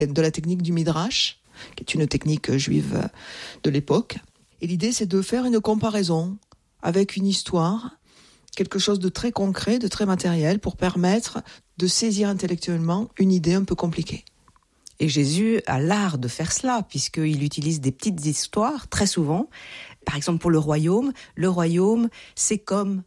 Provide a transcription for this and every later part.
de la technique du Midrash, qui est une technique juive de l'époque. Et l'idée, c'est de faire une comparaison avec une histoire, quelque chose de très concret, de très matériel, pour permettre de saisir intellectuellement une idée un peu compliquée. Et Jésus a l'art de faire cela, puisqu'il utilise des petites histoires, très souvent. Par exemple, pour le royaume, c'est comme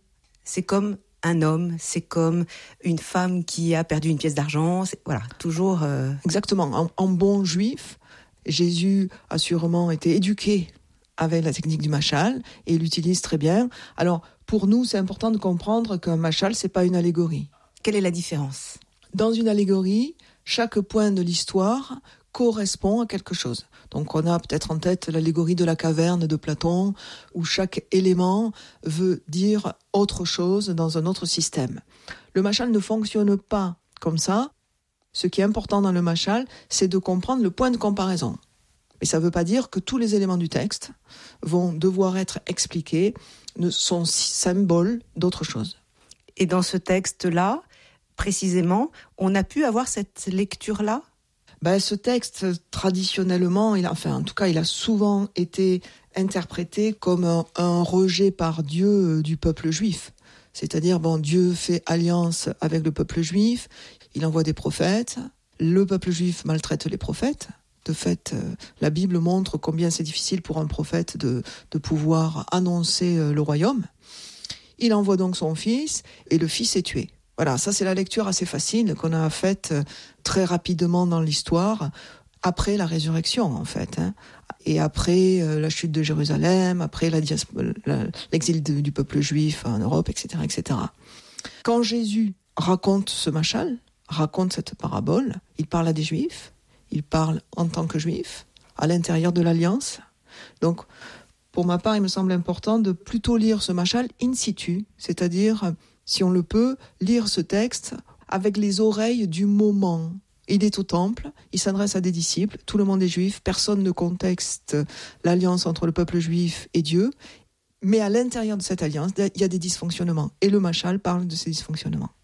un homme, c'est comme une femme qui a perdu une pièce d'argent, voilà, toujours... Exactement, en bon juif, Jésus a sûrement été éduqué avec la technique du machal, et il l'utilise très bien. Alors, pour nous, c'est important de comprendre qu'un machal, c'est pas une allégorie. Quelle est la différence ? Dans une allégorie, chaque point de l'histoire correspond à quelque chose. Donc on a peut-être en tête l'allégorie de la caverne de Platon, où chaque élément veut dire autre chose dans un autre système. Le machal ne fonctionne pas comme ça. Ce qui est important dans le machal, c'est de comprendre le point de comparaison. Mais ça ne veut pas dire que tous les éléments du texte vont devoir être expliqués, sont symboles d'autre chose. Et dans ce texte-là, précisément, on a pu avoir cette lecture-là ? Ce texte, traditionnellement, il a souvent été interprété comme un rejet par Dieu du peuple juif. C'est-à-dire, Dieu fait alliance avec le peuple juif, il envoie des prophètes, le peuple juif maltraite les prophètes. De fait, la Bible montre combien c'est difficile pour un prophète de pouvoir annoncer le royaume. Il envoie donc son fils, et le fils est tué. Voilà, ça c'est la lecture assez facile qu'on a faite très rapidement dans l'histoire, après la résurrection en fait, et après la chute de Jérusalem, après l'exil du peuple juif en Europe, etc., etc. Quand Jésus raconte ce machal, raconte cette parabole, il parle à des juifs, il parle en tant que juif, à l'intérieur de l'Alliance. Donc, pour ma part, il me semble important de plutôt lire ce machal in situ, c'est-à-dire, si on le peut, lire ce texte avec les oreilles du moment. Il est au temple, il s'adresse à des disciples, tout le monde est juif, personne ne contexte l'alliance entre le peuple juif et Dieu, mais à l'intérieur de cette alliance, il y a des dysfonctionnements. Et le machal parle de ces dysfonctionnements.